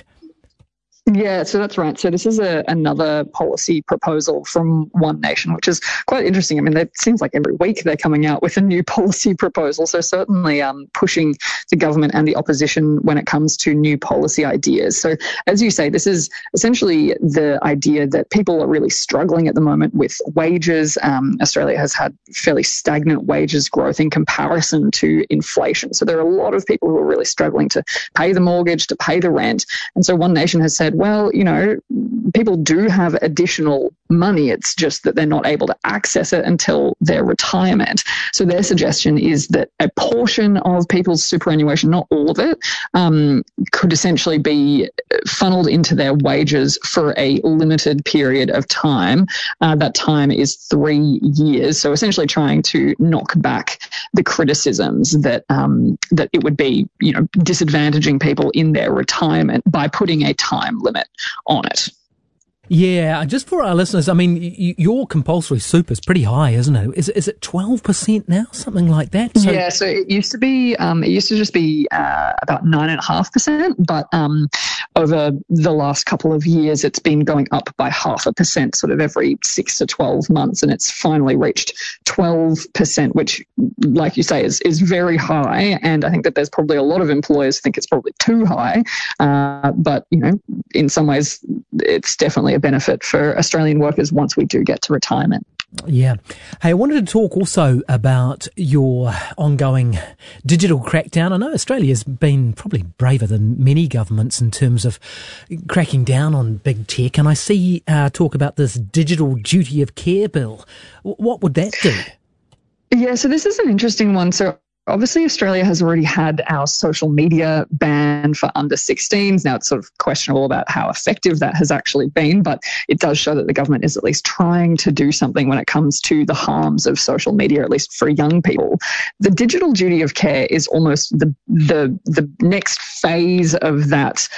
U: Yeah, so that's right. So this is another policy proposal from One Nation, which is quite interesting. I mean, it seems like every week they're coming out with a new policy proposal. So certainly pushing the government and the opposition when it comes to new policy ideas. So as you say, this is essentially the idea that people are really struggling at the moment with wages. Australia has had fairly stagnant wages growth in comparison to inflation. So there are a lot of people who are really struggling to pay the mortgage, to pay the rent. And so One Nation has said, well, people do have additional money. It's just that they're not able to access it until their retirement. So their suggestion is that a portion of people's superannuation, not all of it, could essentially be funneled into their wages for a limited period of time. That time is 3 years. So essentially trying to knock back the criticisms that that it would be, disadvantaging people in their retirement by putting a time limit on it.
G: Yeah, just for our listeners, I mean, your compulsory super is pretty high, isn't it? Is it 12% now, something like that?
U: So it used to be, just be about 9.5%, but over the last couple of years, it's been going up by 0.5%, sort of every 6 to 12 months, and it's finally reached 12%, which, like you say, is very high. And I think that there's probably a lot of employers think it's probably too high, but in some ways, it's definitely a benefit for Australian workers once we do get to retirement.
G: Yeah. Hey, I wanted to talk also about your ongoing digital crackdown. I know Australia's been probably braver than many governments in terms of cracking down on big tech, and I see talk about this digital duty of care bill. What would that do?
U: Yeah, so this is an interesting one. So obviously, Australia has already had our social media ban for under 16s. Now, it's sort of questionable about how effective that has actually been, but it does show that the government is at least trying to do something when it comes to the harms of social media, at least for young people. The digital duty of care is almost the next phase of that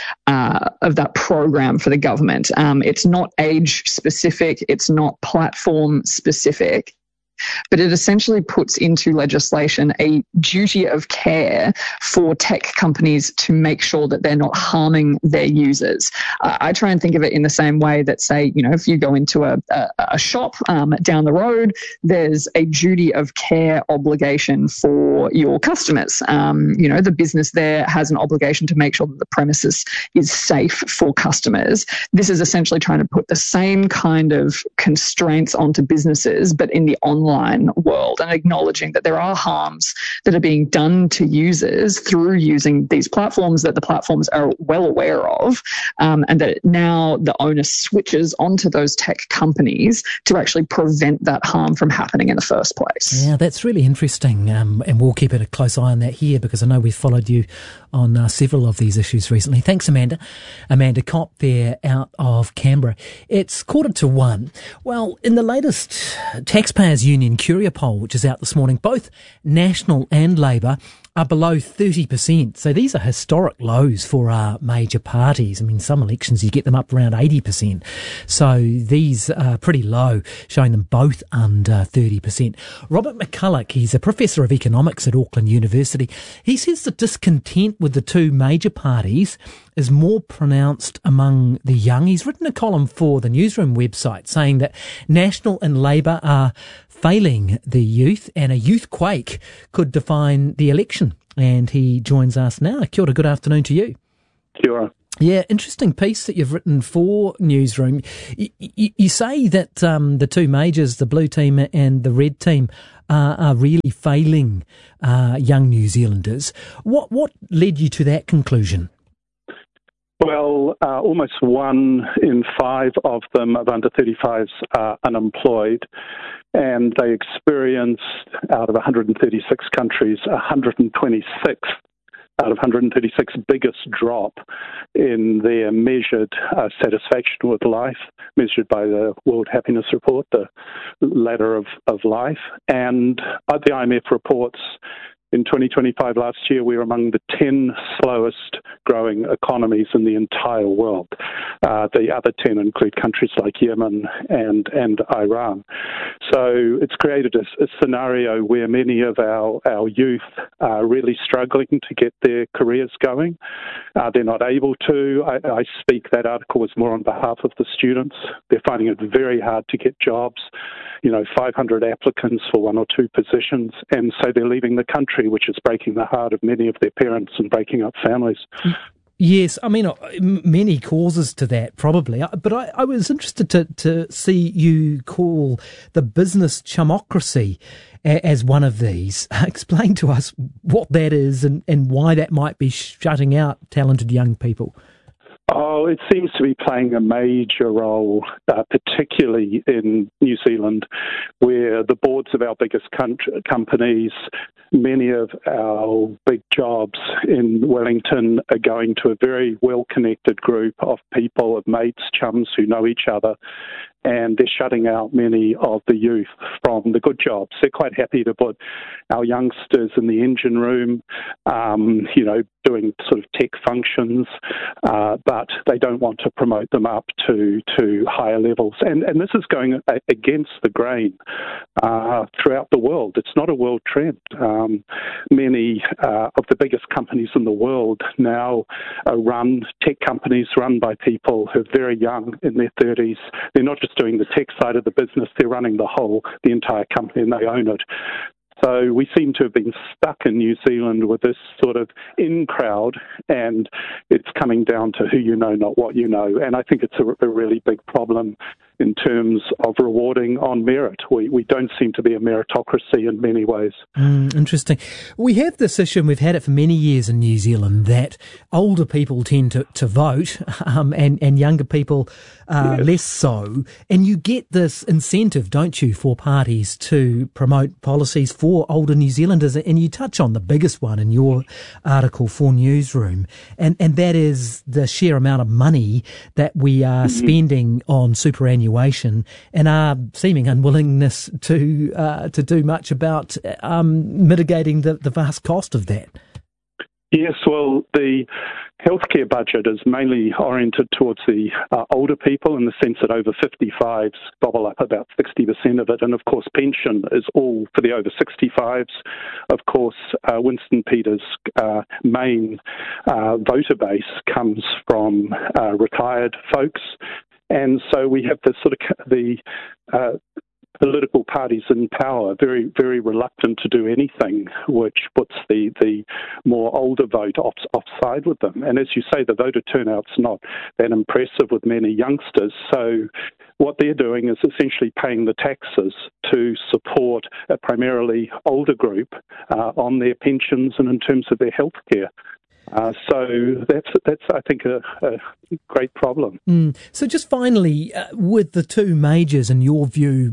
U: program for the government. It's not age specific. It's not platform specific. But it essentially puts into legislation a duty of care for tech companies to make sure that they're not harming their users. I try and think of it in the same way that, say, if you go into a shop down the road, there's a duty of care obligation for your customers. The business there has an obligation to make sure that the premises is safe for customers. This is essentially trying to put the same kind of constraints onto businesses, but in the online world, and acknowledging that there are harms that are being done to users through using these platforms that the platforms are well aware of, and that now the onus switches onto those tech companies to actually prevent that harm from happening in the first place.
G: Yeah, that's really interesting, and we'll keep a close eye on that here because I know we've followed you on several of these issues recently. Thanks, Amanda. Amanda Kopp there out of Canberra. It's 1:45. Well, in the latest Taxpayers Union Union Curia poll, which is out this morning, both National and Labour are below 30%. So these are historic lows for major parties. I mean, some elections you get them up around 80%. So these are pretty low, showing them both under 30%. Robert McCulloch, he's a professor of economics at Auckland University. He says the discontent with the two major parties is more pronounced among the young. He's written a column for the Newsroom website saying that National and Labour are failing the youth, and a youth quake could define the election. And he joins us now. Kia ora, good afternoon to you.
C: Kia ora.
G: Yeah, interesting piece that you've written for Newsroom. You say that the two majors, the blue team and the red team, are really failing young New Zealanders. What led you to that conclusion?
C: Well, almost 1 in 5 of them of under 35s are unemployed, and they experienced, out of 136 countries, 126 out of 136 biggest drop in their measured satisfaction with life, measured by the World Happiness Report, the ladder of life. And the IMF reports in 2025 last year, we were among the 10 slowest growing economies in the entire world. The other 10 include countries like Yemen and Iran. So it's created a scenario where many of our youth are really struggling to get their careers going. They're not able to. I speak, that article was more on behalf of the students. They're finding it very hard to get jobs. 500 applicants for 1 or 2 positions, and so they're leaving the country, which is breaking the heart of many of their parents and breaking up families.
G: Yes, I mean, many causes to that, probably. But I was interested to see you call the business chumocracy as one of these. Explain to us what that is and why that might be shutting out talented young people.
C: Oh, it seems to be playing a major role, particularly in New Zealand, where the boards of our biggest companies, many of our big jobs in Wellington are going to a very well-connected group of people, of mates, chums who know each other, and they're shutting out many of the youth from the good jobs. They're quite happy to put our youngsters in the engine room, doing sort of tech functions, but they don't want to promote them up to higher levels. And this is going against the grain throughout the world. It's not a world trend. Many of the biggest companies in the world now are tech companies run by people who are very young, in their 30s. They're not just doing the tech side of the business, they're running the entire company, and they own it. So we seem to have been stuck in New Zealand with this sort of in crowd, and it's coming down to who you know, not what you know. And I think it's a really big problem in terms of rewarding on merit. We don't seem to be a meritocracy in many ways.
G: Interesting. We have this issue, and we've had it for many years in New Zealand, that older people tend to vote and younger people less so. And you get this incentive, don't you, for parties to promote policies for older New Zealanders. And you touch on the biggest one in your article for Newsroom, and that is the sheer amount of money that we are spending on superannuation and our seeming unwillingness to do much about mitigating the vast cost of that.
C: Yes, well, the healthcare budget is mainly oriented towards the older people, in the sense that over 55s gobble up about 60% of it. And of course, pension is all for the over 65s. Of course, Winston Peters' main voter base comes from retired folks. And so we have this sort of the political parties in power very, very reluctant to do anything which puts the more older vote offside with them. And as you say, the voter turnout's not that impressive with many youngsters. So what they're doing is essentially paying the taxes to support a primarily older group on their pensions and in terms of their health care. So that's I think a great problem.
G: So just finally, with the two majors, in your view,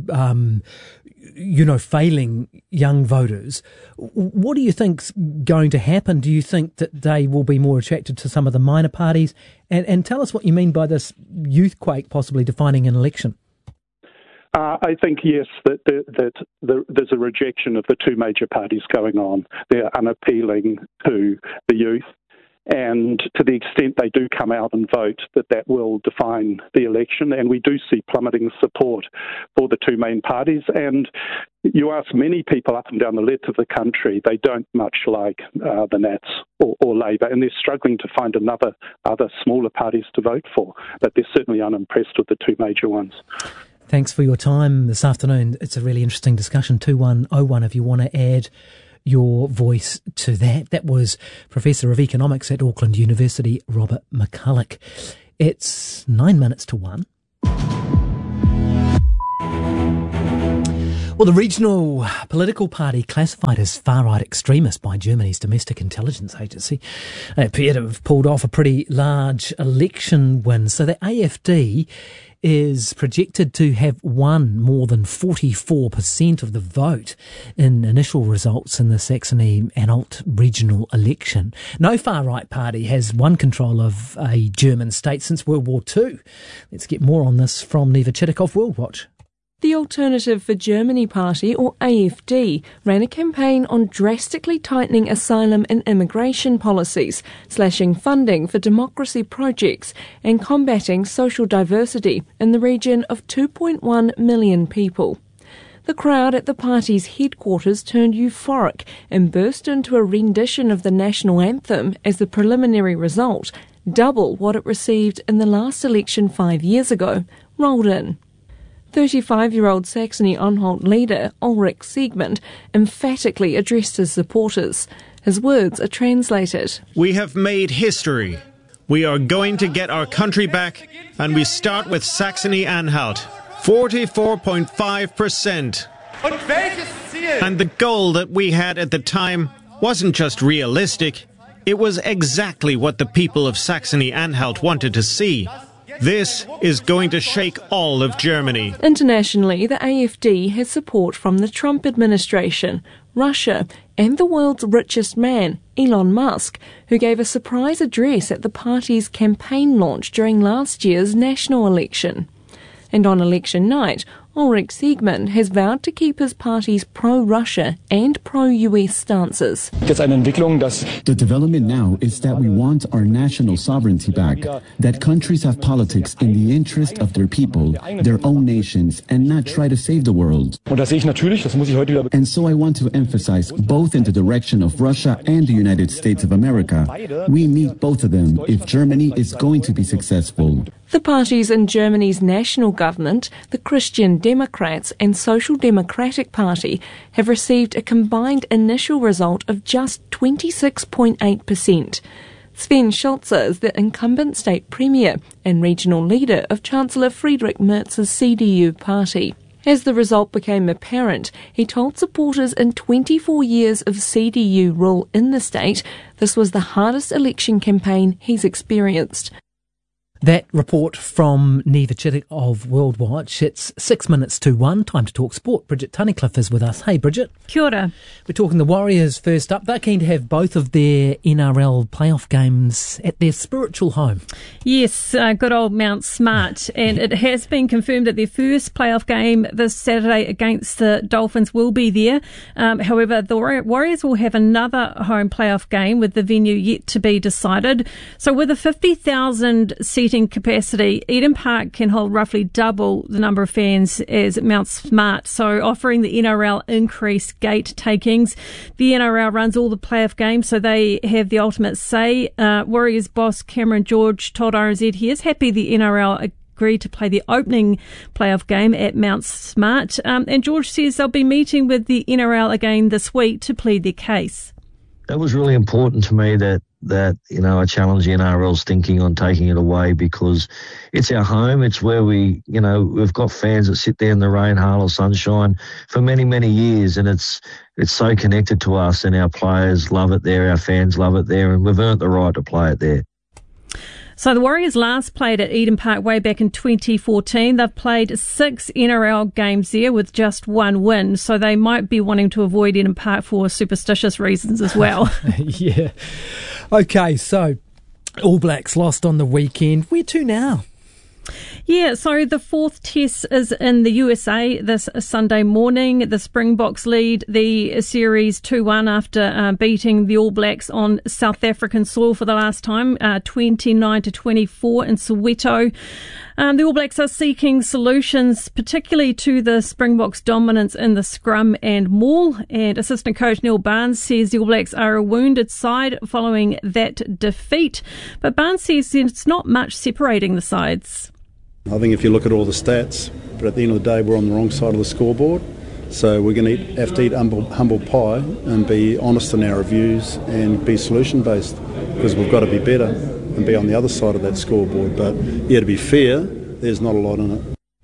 G: failing young voters, what do you think's going to happen? Do you think that they will be more attracted to some of the minor parties? And tell us what you mean by this youth quake possibly defining an election.
C: I think, yes, that there's a rejection of the two major parties going on. They're unappealing to the youth. And to the extent they do come out and vote, that will define the election. And we do see plummeting support for the two main parties. And you ask many people up and down the length of the country, they don't much like the Nats or Labor, and they're struggling to find other smaller parties to vote for. But they're certainly unimpressed with the two major ones.
G: Thanks for your time this afternoon. It's a really interesting discussion. 2101 if you want to add your voice to that. That was Professor of Economics at Auckland University, Robert McCulloch. It's 9 minutes to 1. Well, the regional political party classified as far-right extremist by Germany's domestic intelligence agency appear to have pulled off a pretty large election win. So the AfD is projected to have won more than 44% of the vote in initial results in the Saxony-Anhalt regional election. No far-right party has won control of a German state since World War II. Let's get more on this from Neva Chittick of World Watch.
B: The Alternative for Germany Party, or AfD, ran a campaign on drastically tightening asylum and immigration policies, slashing funding for democracy projects, and combating social diversity in the region of 2.1 million people. The crowd at the party's headquarters turned euphoric and burst into a rendition of the national anthem as the preliminary result, double what it received in the last election 5 years ago, rolled in. 35-year-old Saxony-Anhalt leader Ulrich Siegmund emphatically addressed his supporters. His words are translated.
V: We have made history. We are going to get our country back, and we start with Saxony-Anhalt. 44.5%. And the goal that we had at the time wasn't just realistic. It was exactly what the people of Saxony-Anhalt wanted to see. This is going to shake all of Germany.
B: Internationally, the AfD has support from the Trump administration, Russia, and the world's richest man, Elon Musk, who gave a surprise address at the party's campaign launch during last year's national election. And on election night, Ulrich Siegmund has vowed to keep his party's pro-Russia and pro-US stances.
W: The development now is that we want our national sovereignty back, that countries have politics in the interest of their people, their own nations, and not try to save the world. And so I want to emphasize both in the direction of Russia and the United States of America. We need both of them if Germany is going to be successful.
B: The parties in Germany's national government, the Christian Democrats and Social Democratic Party, have received a combined initial result of just 26.8%. Sven Schulze is the incumbent state premier and regional leader of Chancellor Friedrich Merz's CDU party. As the result became apparent, he told supporters in 24 years of CDU rule in the state, this was the hardest election campaign he's experienced.
G: That report from Neva Chittick of World Watch. It's 6 minutes to 1. Time to talk sport. Bridget Tunnicliffe is with us. Hey, Bridget.
X: Kia ora.
G: We're talking the Warriors first up. They're keen to have both of their NRL playoff games at their spiritual home.
X: Yes, good old Mount Smart. And it has been confirmed that their first playoff game this Saturday against the Dolphins will be there. However, the Warriors will have another home playoff game with the venue yet to be decided. So with a 50,000 seating capacity, Eden Park can hold roughly double the number of fans as Mount Smart, so offering the NRL increased gate takings. The NRL runs all the playoff games, so they have the ultimate say. Warriors boss Cameron George told RNZ he is happy the NRL agreed to play the opening playoff game at Mount Smart, and George says they'll be meeting with the NRL again this week to plead their case.
Y: That was really important to me that I challenge the NRL's thinking on taking it away, because it's our home. It's where we've got fans that sit there in the rain, hail or sunshine for many, many years, and it's so connected to us, and our players love it there, our fans love it there, and we've earned the right to play it there.
X: So the Warriors last played at Eden Park way back in 2014. They've played 6 NRL games there with just 1 win. So they might be wanting to avoid Eden Park for superstitious reasons as well.
G: Yeah. Okay, so All Blacks lost on the weekend. Where to now?
X: Yeah, so the fourth test is in the USA this Sunday morning. The Springboks lead the series 2-1 after beating the All Blacks on South African soil for the last time, 29-24 in Soweto. The All Blacks are seeking solutions, particularly to the Springboks' dominance in the scrum and maul. And assistant coach Neil Barnes says the All Blacks are a wounded side following that defeat. But Barnes says it's not much separating the sides.
D: I think if you look at all the stats, but at the end of the day, we're on the wrong side of the scoreboard. So we're going to have to eat humble pie and be honest in our reviews and be solution-based, because we've got to be better and be on the other side of that scoreboard. But yeah, to be fair, there's not a lot in it.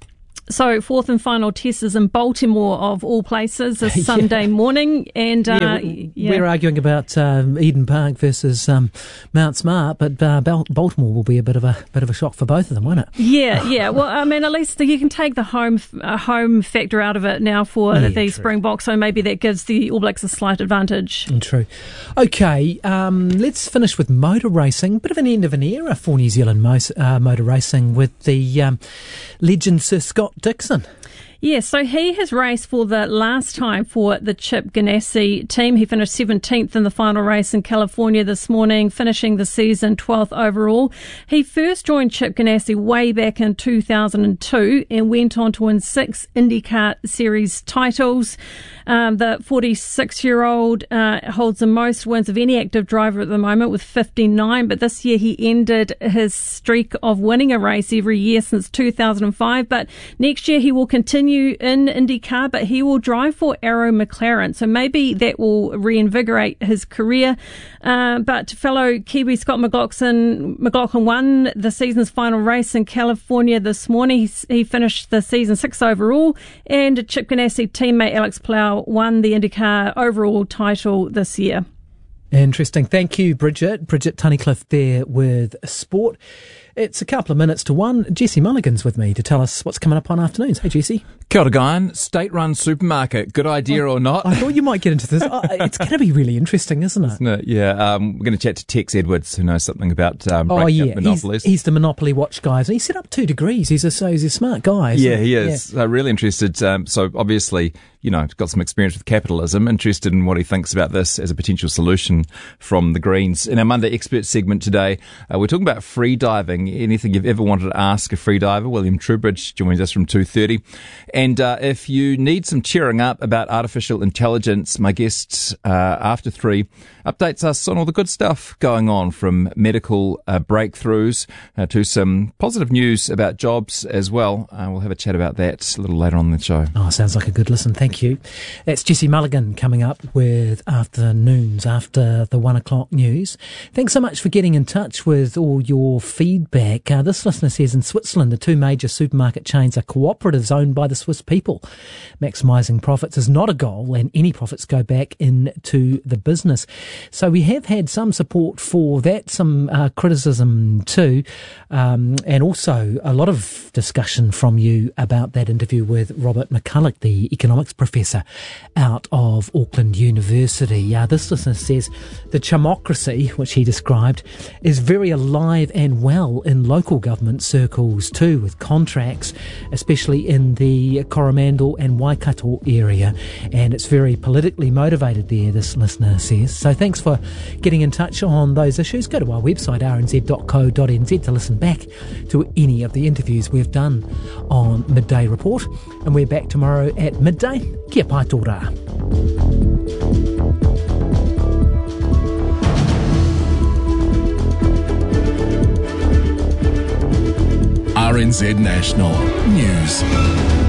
X: So, fourth and final test is in Baltimore, of all places, this Sunday morning. And
G: we're arguing about Eden Park versus Mount Smart, but Baltimore will be a bit of a shock for both of them, won't it?
X: Yeah. Well, I mean, at least you can take the home factor out of it now for the Springboks, so maybe that gives the All Blacks a slight advantage.
G: True. Okay, let's finish with motor racing. Bit of an end of an era for New Zealand motor racing with the legend Sir Scott Dixon.
X: Yeah, so he has raced for the last time for the Chip Ganassi team. He finished 17th in the final race in California this morning, finishing the season 12th overall. He first joined Chip Ganassi way back in 2002 and went on to win 6 IndyCar Series titles. The 46-year-old holds the most wins of any active driver at the moment with 59, but this year he ended his streak of winning a race every year since 2005. But next year he will continue in IndyCar, but he will drive for Arrow McLaren, so maybe that will reinvigorate his career. But fellow Kiwi Scott McLaughlin won the season's final race in California this morning. He finished the season 6th overall, and Chip Ganassi teammate Alex Plough won the IndyCar overall title this year.
G: Interesting. Thank you, Bridget. Bridget Tunnicliffe there with sport. It's a couple of minutes to 1. Jesse Mulligan's with me to tell us what's coming up on afternoons. Hey, Jesse.
E: Kia ora, Guyan. State-run supermarket. Good idea or not?
G: I thought you might get into this. It's going to be really interesting, isn't it?
E: Isn't it? Yeah. We're going to chat to Tex Edwards, who knows something about breaking up monopolies.
G: He's the Monopoly Watch guys. He set up 2 degrees. He's a smart guy.
E: Yeah, he is. Yeah. Really interested. So obviously, got some experience with capitalism. Interested in what he thinks about this as a potential solution from the Greens. In our Monday Expert segment today, we're talking about free diving. Anything you've ever wanted to ask a free diver. William Trubridge joins us from 2:30. And if you need some cheering up about artificial intelligence, my guest after 3 updates us on all the good stuff going on, from medical breakthroughs to some positive news about jobs as well. We'll have a chat about that a little later on in the show.
G: Oh, sounds like a good listen. Thank you. That's Jesse Mulligan coming up with afternoons after the 1 o'clock news. Thanks so much for getting in touch with all your feedback. This listener says in Switzerland, the 2 major supermarket chains are cooperatives owned by the Swiss people. Maximising profits is not a goal, and any profits go back into the business. So we have had some support for that, some criticism too, and also a lot of discussion from you about that interview with Robert McCulloch, the economics professor out of Auckland University. This listener says the chamocracy, which he described, is very alive and well in local government circles too, with contracts, especially in the Coromandel and Waikato area, and it's very politically motivated there, this listener says. So thanks for getting in touch on those issues. Go to our website, rnz.co.nz, to listen back to any of the interviews we've done on Midday Report, and we're back tomorrow at midday. Kia pai tō rā.
F: RNZ National News.